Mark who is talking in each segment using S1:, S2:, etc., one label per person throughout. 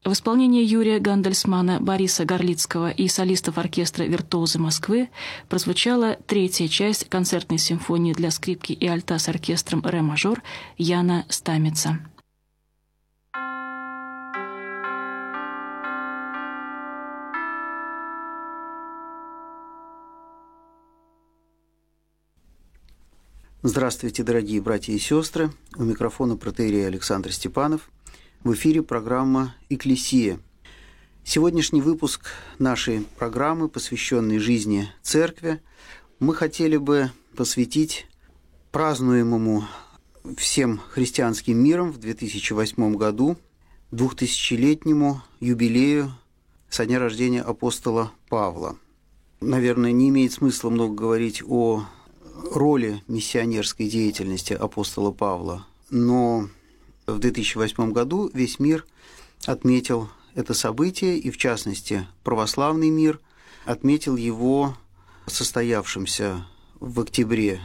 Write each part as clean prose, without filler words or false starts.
S1: В исполнении Юрия Гандельсмана, Бориса Горлицкого и солистов оркестра «Виртуозы Москвы» прозвучала третья часть концертной симфонии для скрипки и альта с оркестром «Ре-мажор» Яна Стамица.
S2: Здравствуйте, дорогие братья и сестры. У микрофона протоиерей Александр Степанов. В эфире программа «Экклесия». Сегодняшний выпуск нашей программы, посвященный жизни Церкви, мы хотели бы посвятить празднуемому всем христианским миром в 2008 году 2000-летнему юбилею со дня рождения апостола Павла. Наверное, не имеет смысла много говорить о роли миссионерской деятельности апостола Павла, но в 2008 году весь мир отметил это событие, и в частности православный мир отметил его состоявшимся в октябре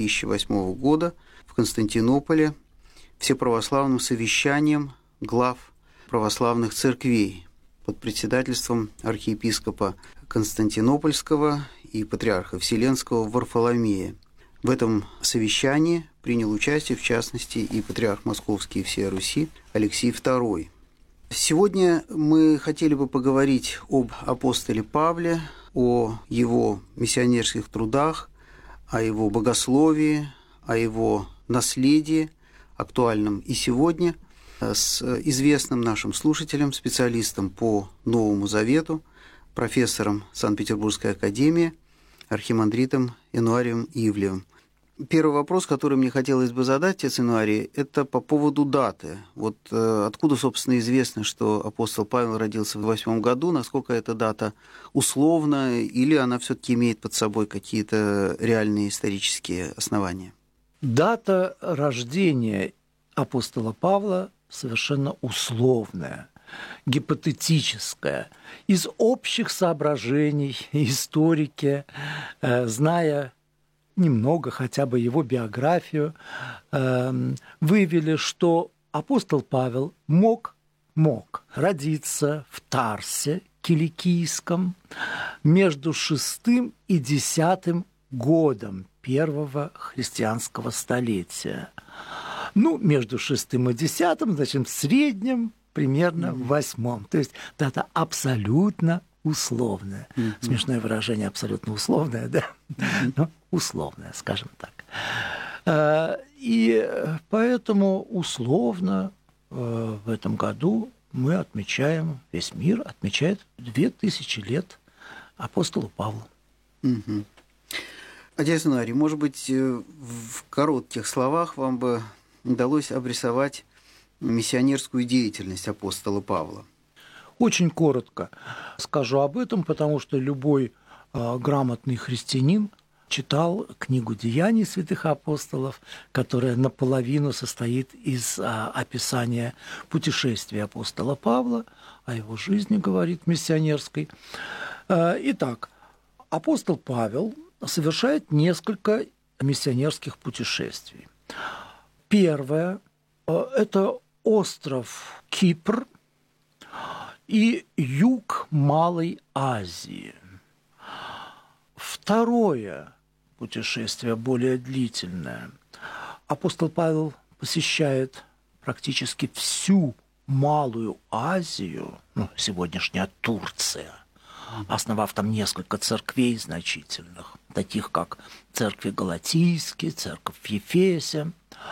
S2: 2008 года в Константинополе всеправославным совещанием глав православных церквей под председательством архиепископа Константинопольского и патриарха Вселенского Варфоломея. В этом совещании принял участие, в частности, и патриарх Московский и всея Руси Алексий II. Сегодня мы хотели бы поговорить об апостоле Павле, о его миссионерских трудах, о его богословии, о его наследии, актуальном и сегодня, с известным нашим слушателем, специалистом по Новому Завету, профессором Санкт-Петербургской академии, архимандритом Энуарием Ивлевым. Первый вопрос, который мне хотелось бы задать, отец Энуарий, это по поводу даты. Вот откуда, собственно, известно, что апостол Павел родился в 2008 году, насколько эта дата условна, или она все-таки имеет под собой какие-то реальные исторические основания?
S3: Дата рождения апостола Павла совершенно условная, гипотетическая. Из общих соображений историки, зная немного хотя бы его биографию, выявили, что апостол Павел мог родиться в Тарсе Киликийском между 6 и 10 годом первого христианского столетия. Между 6 и 10, значит, в среднем примерно в 8. То есть дата абсолютно условная. Смешное выражение, абсолютно условное, да? Но условное, скажем так. И поэтому условно в этом году мы отмечаем, весь мир отмечает 2000 лет апостолу Павлу.
S2: Отец Энуарий, может быть, в коротких словах вам бы удалось обрисовать миссионерскую деятельность апостола Павла?
S3: Очень коротко скажу об этом, потому что любой грамотный христианин читал книгу «Деяний святых апостолов», которая наполовину состоит из описания путешествия апостола Павла, о его жизни, говорит, миссионерской. Итак, апостол Павел совершает несколько миссионерских путешествий. Первое – это остров Кипр и юг Малой Азии. Второе путешествие, более длительное. Апостол Павел посещает практически всю Малую Азию, сегодняшняя Турция, основав там несколько церквей значительных, таких как церкви Галатийские, церковь в Ефесе.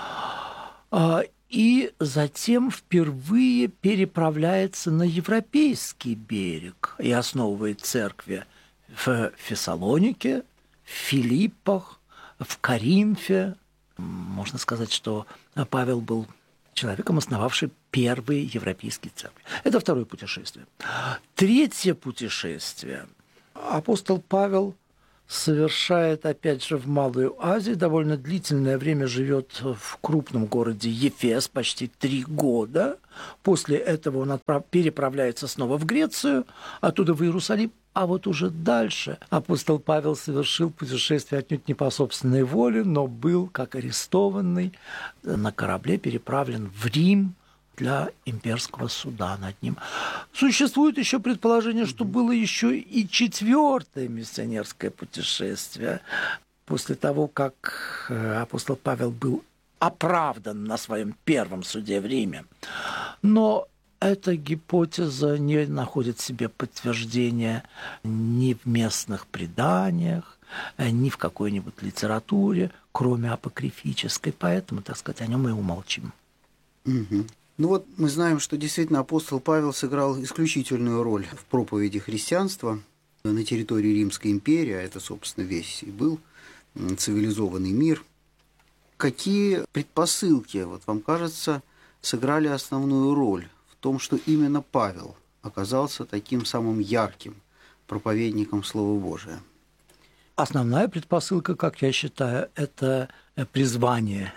S3: И затем впервые переправляется на европейский берег и основывает церкви в Фессалонике, в Филиппах, в Коринфе. Можно сказать, что Павел был человеком, основавшим первые европейские церкви. Это второе путешествие. Третье путешествие. Апостол Павел совершает, опять же, в Малую Азию, довольно длительное время живет в крупном городе Ефес, почти 3 года. После этого он переправляется снова в Грецию, оттуда в Иерусалим. А вот уже дальше апостол Павел совершил путешествие отнюдь не по собственной воле, но был, как арестованный, на корабле переправлен в Рим, для имперского суда над ним. Существует еще предположение, что было еще и 4-е миссионерское путешествие. После того, как апостол Павел был оправдан на своем первом суде в Риме. Но эта гипотеза не находит в себе подтверждения ни в местных преданиях, ни в какой-нибудь литературе, кроме апокрифической. Поэтому, так сказать, о нем и умолчим.
S2: Угу. Ну вот мы знаем, что действительно апостол Павел сыграл исключительную роль в проповеди христианства на территории Римской империи, а это, собственно, весь и был цивилизованный мир. Какие предпосылки, вот вам кажется, сыграли основную роль в том, что именно Павел оказался таким самым ярким проповедником Слова Божия?
S3: Основная предпосылка, как я считаю, это призвание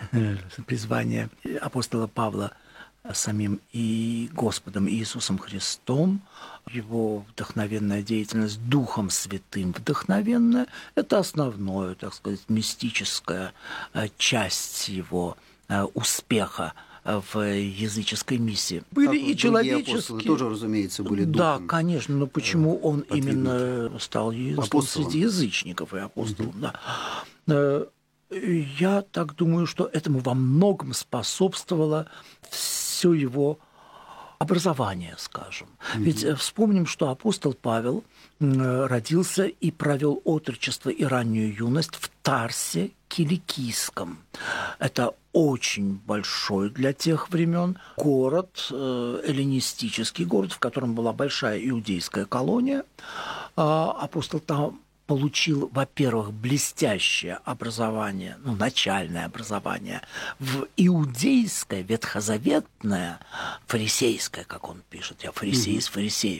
S3: апостола Павла самим и Господом Иисусом Христом, его вдохновенная деятельность Духом Святым вдохновенная, это основное, так сказать, мистическая часть его успеха в языческой миссии. Были и человеческие...
S2: Апостолы тоже, разумеется, были духом.
S3: Да, конечно, но почему он именно стал апостолом среди язычников и апостолом? Да. Я так думаю, что этому во многом способствовало все его образование, скажем. Ведь вспомним, что апостол Павел родился и провел отрочество и раннюю юность в Тарсе Киликийском. Это очень большой для тех времен город, эллинистический город, в котором была большая иудейская колония. Апостол там получил, во-первых, блестящее образование, начальное образование в иудейское, ветхозаветное, фарисейское, как он пишет, я фарисей из фарисеев,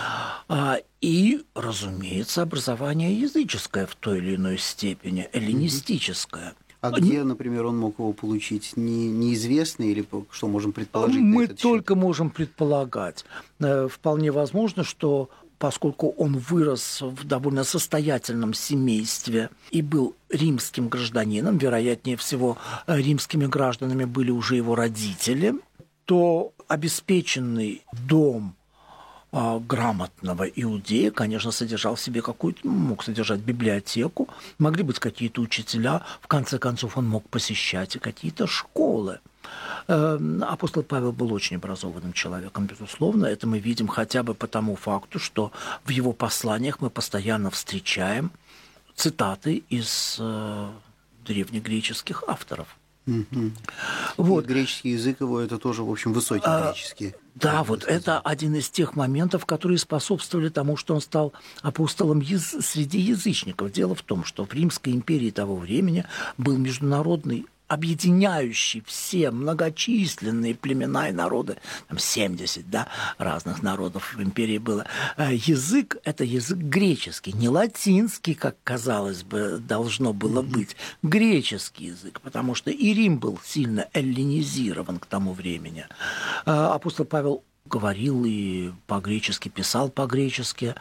S3: и, разумеется, образование языческое в той или иной степени, эллинистическое.
S2: А где, например, он мог его получить? Неизвестно или что можем предположить?
S3: Мы только можем предполагать. Вполне возможно, что поскольку он вырос в довольно состоятельном семействе и был римским гражданином, вероятнее всего, римскими гражданами были уже его родители, то обеспеченный дом грамотного иудея, конечно, содержал в себе какую-то, мог содержать библиотеку, могли быть какие-то учителя, в конце концов он мог посещать и какие-то школы. Апостол Павел был очень образованным человеком, безусловно. Это мы видим хотя бы по тому факту, что в его посланиях мы постоянно встречаем цитаты из древнегреческих авторов.
S2: Вот. И греческий язык его – это тоже, в общем, высокий греческий.
S3: Да, вот это один из тех моментов, которые способствовали тому, что он стал апостолом среди язычников. Дело в том, что в Римской империи того времени был международный, объединяющий все многочисленные племена и народы, там 70, разных народов в империи было. Язык – это язык греческий, не латинский, как, казалось бы, должно было быть, греческий язык, потому что и Рим был сильно эллинизирован к тому времени. Апостол Павел говорил и по-гречески, писал по-гречески.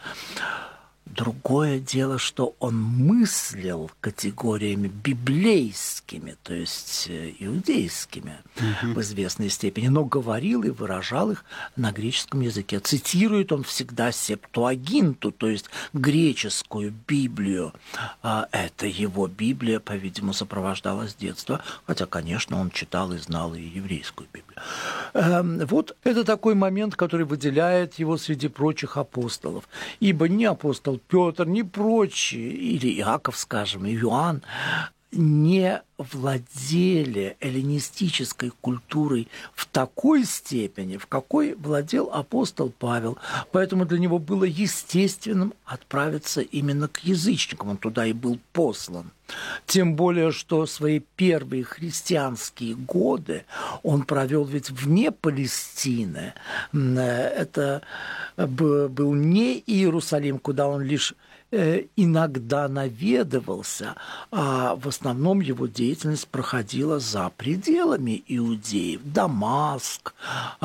S3: Другое дело, что он мыслил категориями библейскими, то есть иудейскими в известной степени, но говорил и выражал их на греческом языке. Цитирует он всегда Септуагинту, то есть греческую Библию. Это его Библия, по-видимому, сопровождала с детства, хотя, конечно, он читал и знал и еврейскую Библию. Вот это такой момент, который выделяет его среди прочих апостолов. Ибо не апостол Петр, ни прочие, или Иаков, скажем, и Иоанн, не владели эллинистической культурой в такой степени, в какой владел апостол Павел. Поэтому для него было естественным отправиться именно к язычникам. Он туда и был послан. Тем более, что свои первые христианские годы он провел ведь вне Палестины. Это был не Иерусалим, куда он лишь иногда наведывался, а в основном его деятельность проходила за пределами Иудеи. Дамаск,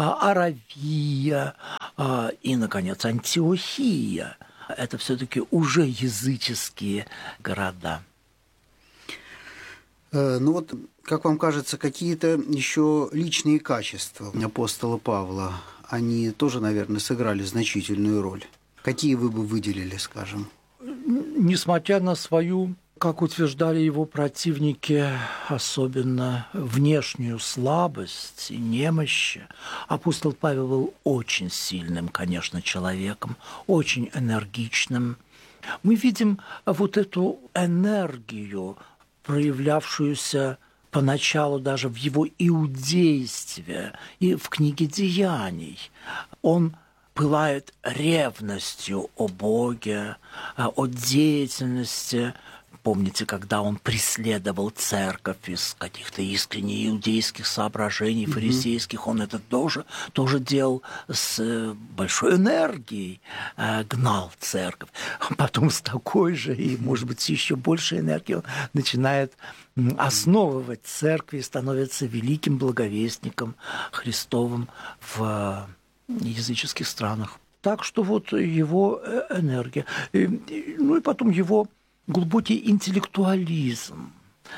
S3: Аравия и, наконец, Антиохия. Это все-таки уже языческие города.
S2: Ну вот, как вам кажется, какие-то еще личные качества апостола Павла, они тоже, наверное, сыграли значительную роль? Какие вы бы выделили, скажем?
S3: Несмотря на свою, как утверждали его противники, особенно внешнюю слабость и немощь, апостол Павел был очень сильным, конечно, человеком, очень энергичным. Мы видим вот эту энергию, проявлявшуюся поначалу даже в его иудействе и в книге «Деяний». Он пылает ревностью о Боге, о деятельности. Помните, когда он преследовал церковь из каких-то искренне иудейских соображений, фарисейских, он это тоже делал с большой энергией, гнал церковь. Потом с такой же и, может быть, с еще большей энергией он начинает основывать церковь и становится великим благовестником Христовым в языческих странах. Так что вот его энергия. Ну и потом его глубокий интеллектуализм.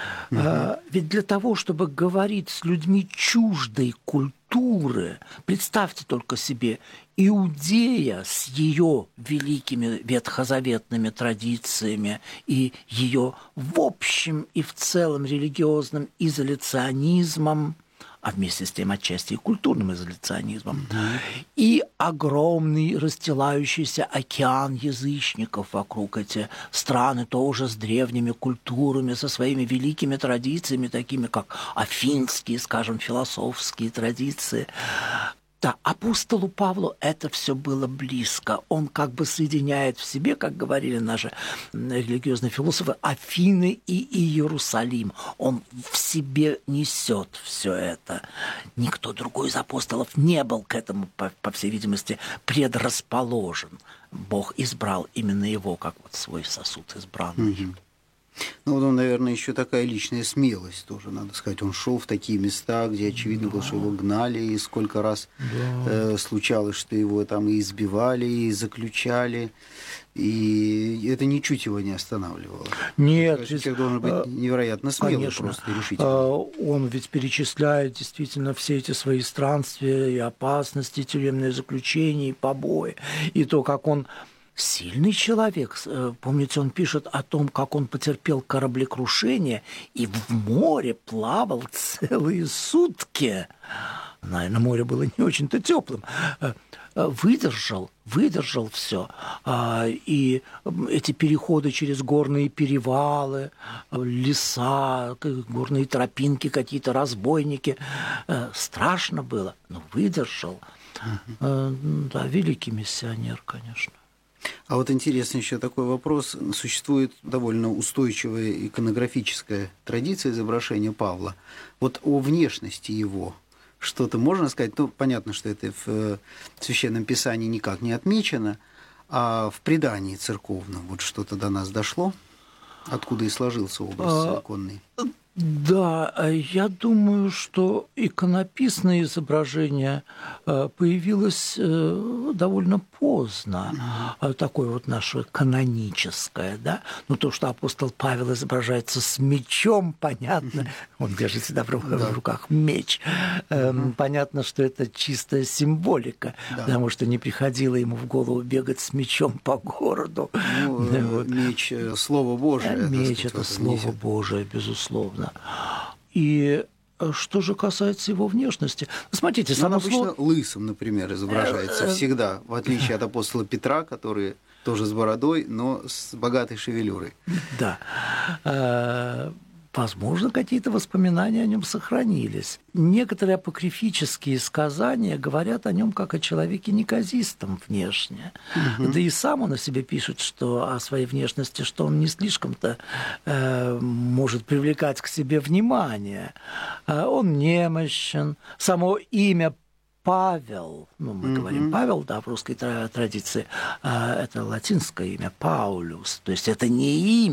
S3: Ведь для того, чтобы говорить с людьми чуждой культуры, представьте только себе, Иудея с ее великими ветхозаветными традициями и ее в общем и в целом религиозным изоляционизмом, а вместе с тем отчасти и культурным изоляционизмом, и огромный расстилающийся океан язычников вокруг эти страны, тоже с древними культурами, со своими великими традициями, такими как афинские, скажем, философские традиции. Да, апостолу Павлу это все было близко. Он как бы соединяет в себе, как говорили наши религиозные философы, Афины и Иерусалим. Он в себе несет все это. Никто другой из апостолов не был к этому, по всей видимости, предрасположен. Бог избрал именно его, как вот свой сосуд избранный.
S2: Ну, вот он, наверное, еще такая личная смелость тоже, надо сказать. Он шел в такие места, где очевидно было, что его гнали, и сколько раз случалось, что его там и избивали, и заключали, и это ничуть его не останавливало.
S3: Нет.
S2: Человек должен быть невероятно смелый, конечно, просто и решительный.
S3: Он ведь перечисляет действительно все эти свои странствия и опасности, тюремные заключения, и побои, и то, как он сильный человек. Помните, он пишет о том, как он потерпел кораблекрушение и в море плавал целые сутки. Наверное, море было не очень-то теплым. Выдержал все. И эти переходы через горные перевалы, леса, горные тропинки, какие-то разбойники. Страшно было, но выдержал. Да, великий миссионер, конечно.
S2: А вот интересный еще такой вопрос. Существует довольно устойчивая иконографическая традиция изображения Павла. Вот о внешности его что-то можно сказать? Ну, понятно, что это в Священном Писании никак не отмечено, а в предании церковном вот что-то до нас дошло? Откуда и сложился образ иконный?
S3: Да, я думаю, что иконописное изображение появилось довольно поздно, такое вот наше каноническое, да. Ну, то, что апостол Павел изображается с мечом, понятно, он держит всегда в руках меч, понятно, что это чистая символика, потому что не приходило ему в голову бегать с мечом по городу.
S2: Ну, меч – Слово Божие.
S3: Меч – это Слово Божие, безусловно. И что же касается его внешности, смотрите,
S2: он обычно лысым, например, изображается всегда, в отличие от апостола Петра, который тоже с бородой, но с богатой шевелюрой.
S3: Да. Возможно, какие-то воспоминания о нем сохранились. Некоторые апокрифические сказания говорят о нем как о человеке неказистом внешне. Да и сам он о себе пишет, что о своей внешности, что он не слишком-то может привлекать к себе внимание. Он немощен. Само имя Павел, ну, мы говорим Павел, да, в русской традиции, это латинское имя Паулюс, то есть это не имя,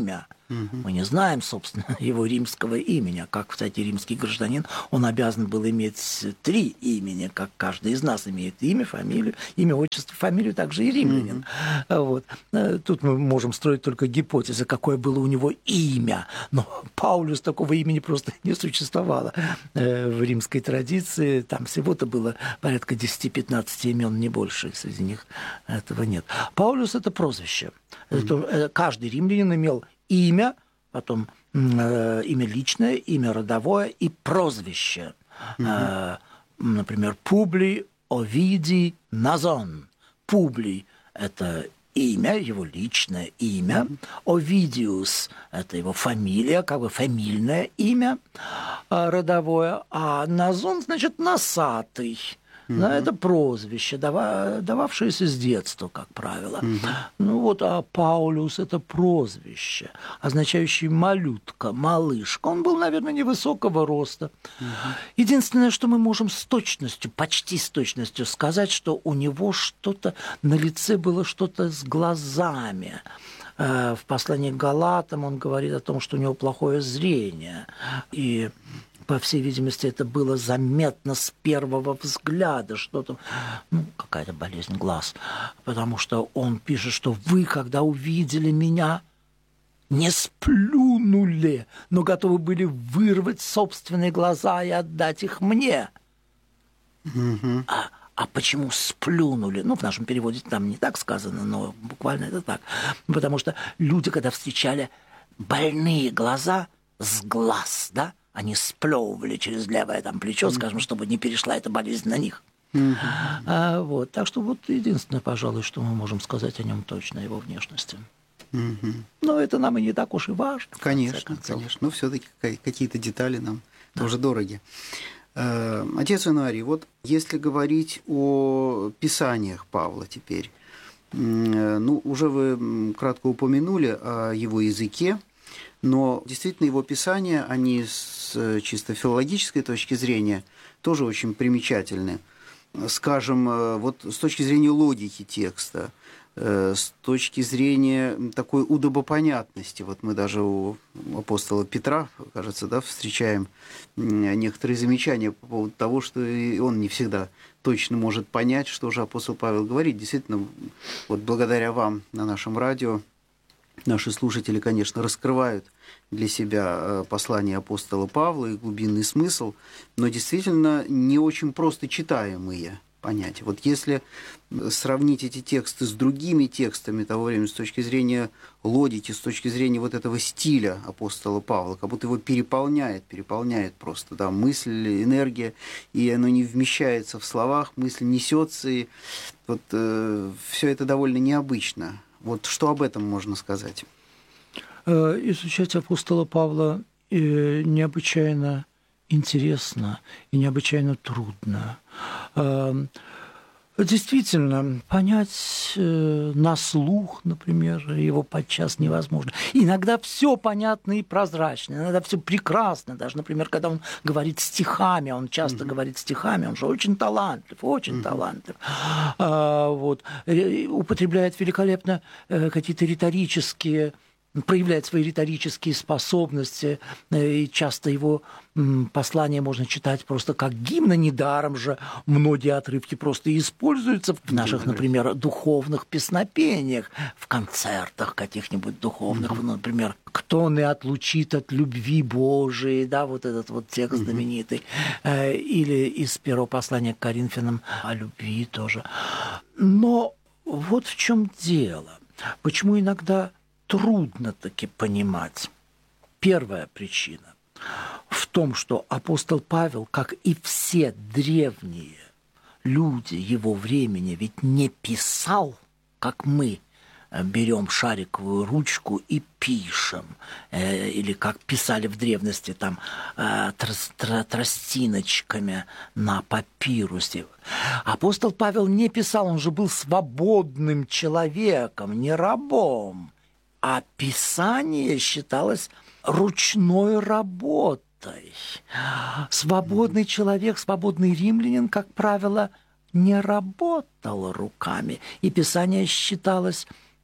S3: Мы не знаем, собственно, его римского имени. Как, кстати, римский гражданин, он обязан был иметь 3 имени, как каждый из нас имеет имя, фамилию, имя, отчество, фамилию, также и римлянин. Вот. Тут мы можем строить только гипотезы, какое было у него имя. Но Паулюс, такого имени просто не существовало в римской традиции. Там всего-то было порядка 10-15 имен, не больше. Среди них этого нет. Паулюс – это прозвище. Каждый римлянин имел имя, потом имя личное, имя родовое и прозвище. Например, Публий Овидий Назон. Публий – это имя, его личное имя. Овидиус – это его фамилия, как бы фамильное имя родовое. А Назон, значит, носатый. Да, это прозвище, дававшееся с детства, как правило. Ну вот, а Паулюс – это прозвище, означающее малютка, малышка. Он был, наверное, невысокого роста. Единственное, что мы можем с точностью, почти с точностью сказать, что у него что-то на лице было, что-то с глазами. В послании к Галатам он говорит о том, что у него плохое зрение. И по всей видимости, это было заметно с первого взгляда, что-то, какая-то болезнь глаз. Потому что он пишет, что вы, когда увидели меня, не сплюнули, но готовы были вырвать собственные глаза и отдать их мне. А почему сплюнули? Ну, в нашем переводе там не так сказано, но буквально это так. Потому что люди, когда встречали больные глаза с глаз, да, они сплевывали через левое там плечо, скажем, чтобы не перешла эта болезнь на них. Вот. Так что вот единственное, пожалуй, что мы можем сказать о нем точно, о его внешности. Но это нам и не так уж и важно.
S2: Конечно, конечно. Но все-таки какие-то детали нам тоже дороги. Отец Инуарий, вот если говорить о писаниях Павла теперь, ну, уже вы кратко упомянули о его языке, но действительно его писания, они с чисто филологической точки зрения тоже очень примечательны. Скажем, вот с точки зрения логики текста, с точки зрения такой удобопонятности. Вот мы даже у апостола Петра, кажется, да, встречаем некоторые замечания по поводу того, что и он не всегда точно может понять, что же апостол Павел говорит. Действительно, вот благодаря вам на нашем радио наши слушатели, конечно, раскрывают для себя послание апостола Павла и глубинный смысл, но действительно не очень просто читаемые понятия. Вот если сравнить эти тексты с другими текстами того времени с точки зрения логики, с точки зрения вот этого стиля апостола Павла, как будто его переполняет просто, да, мысль, энергия, и оно не вмещается в словах, мысль несется, и вот все это довольно необычно. Вот что об этом можно сказать?
S3: Изучать апостола Павла необычайно интересно и необычайно трудно. Действительно, понять на слух, например, его подчас невозможно. Иногда все понятно и прозрачно, иногда все прекрасно. Даже, например, когда он говорит стихами, он часто говорит стихами, он же очень талантлив, очень талантлив. Вот. Употребляет великолепно какие-то риторические, проявляет свои риторические способности, и часто его послания можно читать просто как гимн, недаром же многие отрывки просто используются в наших, например, духовных песнопениях, в концертах каких-нибудь духовных, например, «Кто не отлучит от любви Божией», да, вот этот вот текст знаменитый, или из первого послания к Коринфянам о любви тоже. Но вот в чем дело. Почему иногда трудно таки понимать. Первая причина в том, что апостол Павел, как и все древние люди его времени, ведь не писал, как мы берем шариковую ручку и пишем, или как писали в древности там тростиночками на папирусе. Апостол Павел не писал, он же был свободным человеком, не рабом. А писание считалось ручной работой. Свободный человек, свободный римлянин, как правило, не работал руками. И писание считалось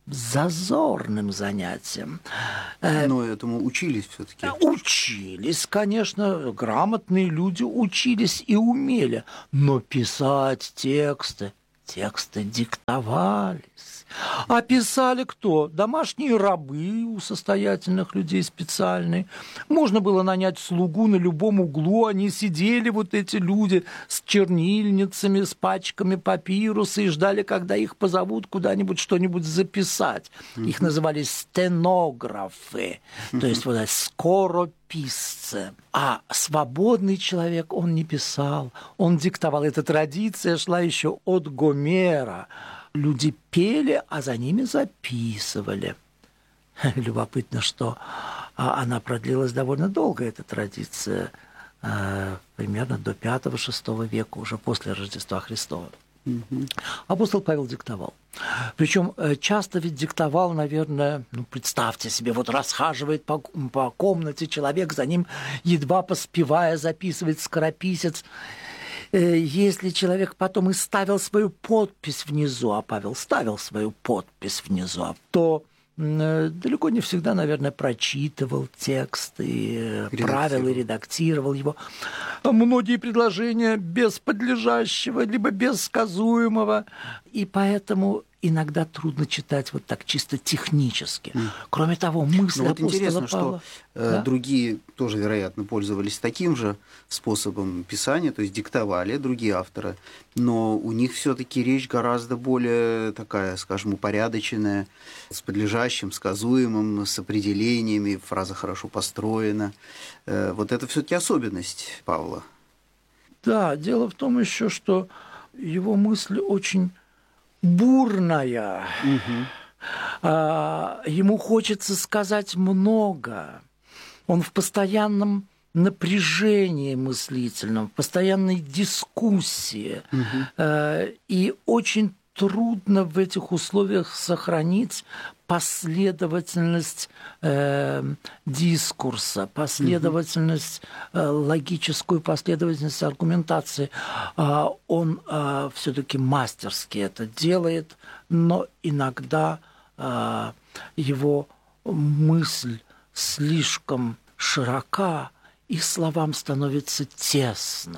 S3: зазорным занятием.
S2: Но этому учились все-таки.
S3: Учились, конечно, грамотные люди учились и умели, но писать тексты диктовались. А писали кто? Домашние рабы у состоятельных людей специальные. Можно было нанять слугу на любом углу. Они сидели, вот эти люди, с чернильницами, с пачками папируса и ждали, когда их позовут куда-нибудь что-нибудь записать. Их называли стенографы, то есть вот скорописцы. А свободный человек, он не писал, он диктовал. Эта традиция шла еще от Гомера. Люди пели, а за ними записывали. Любопытно, что она продлилась довольно долго, эта традиция, примерно до V-VI века, уже после Рождества Христова. Апостол Павел диктовал. Причем часто ведь диктовал, наверное, представьте себе, вот расхаживает по комнате человек, за ним, едва поспевая, записывает скорописец. Если человек потом и ставил свою подпись внизу, а Павел ставил свою подпись внизу, то далеко не всегда, наверное, прочитывал текст и правил и редактировал его. Многие предложения без подлежащего, либо без сказуемого, и поэтому иногда трудно читать вот так чисто технически. Кроме того, мысль
S2: вот интересно,
S3: Павла...
S2: что другие тоже, вероятно, пользовались таким же способом писания, то есть диктовали другие авторы, но у них все-таки речь гораздо более такая, скажем, упорядоченная, с подлежащим, сказуемым, с определениями, фраза хорошо построена. Вот это все-таки особенность Павла.
S3: Да, дело в том еще, что его мысль очень бурная. Ему хочется сказать много. Он в постоянном напряжении мыслительном, в постоянной дискуссии. И очень трудно в этих условиях сохранить последовательность дискурса, последовательность, логическую последовательность аргументации. Он все-таки мастерски это делает, но иногда его мысль слишком широка, и словам становится тесно.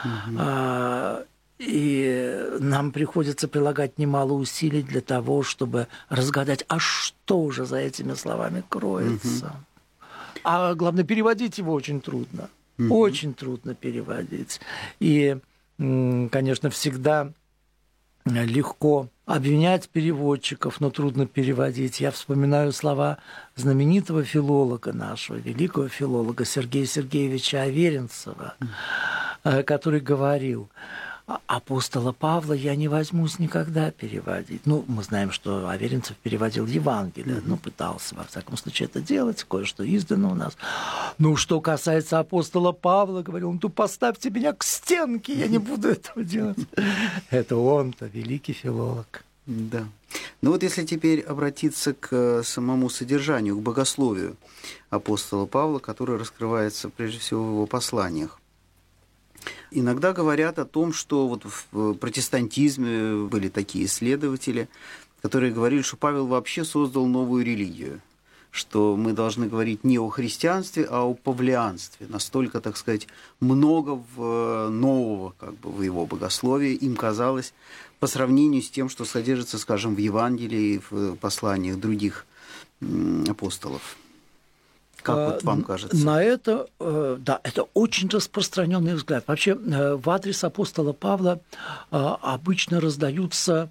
S3: И нам приходится прилагать немало усилий для того, чтобы разгадать, а что же за этими словами кроется. А главное, переводить его очень трудно. Очень трудно переводить. И, конечно, всегда легко обвинять переводчиков, но трудно переводить. Я вспоминаю слова знаменитого филолога нашего, великого филолога Сергея Сергеевича Аверинцева, который говорил: апостола Павла я не возьмусь никогда переводить. Мы знаем, что Аверинцев переводил Евангелие, пытался, во всяком случае, это делать, кое-что издано у нас. Что касается апостола Павла, говорил, поставьте меня к стенке, я не буду этого делать. Это он-то, великий филолог.
S2: Да. Вот если теперь обратиться к самому содержанию, к богословию апостола Павла, которое раскрывается прежде всего в его посланиях. Иногда говорят о том, что вот в протестантизме были такие исследователи, которые говорили, что Павел вообще создал новую религию, что мы должны говорить не о христианстве, а о павлианстве. Настолько, так сказать, много нового в его богословии им казалось по сравнению с тем, что содержится, скажем, в Евангелии и в посланиях других апостолов. Как вам кажется?
S3: На это, да, это очень распространенный взгляд. Вообще в адрес апостола Павла обычно раздаются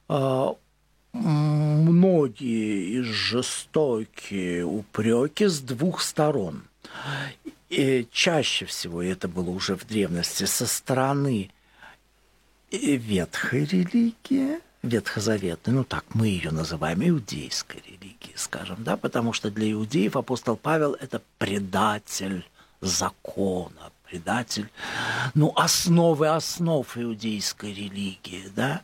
S3: многие и жестокие упреки с двух сторон. И чаще всего, и это было уже в древности, со стороны ветхой религии, ветхозаветной, так мы ее называем, иудейской религии, скажем, да, потому что для иудеев апостол Павел – это предатель закона, предатель, основы основ иудейской религии, да.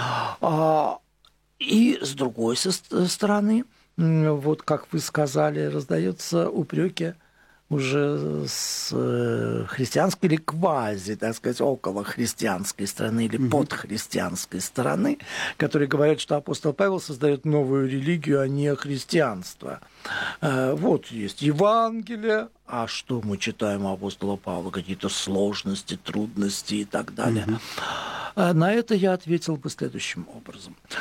S3: И с другой стороны, вот как вы сказали, раздаются упреки уже с христианской или квази, так сказать, около христианской стороны или подхристианской стороны, которые говорят, что апостол Павел создает новую религию, а не христианство. Вот есть Евангелие, а что мы читаем у апостола Павла? Какие-то сложности, трудности и так далее. На это я ответил бы следующим образом.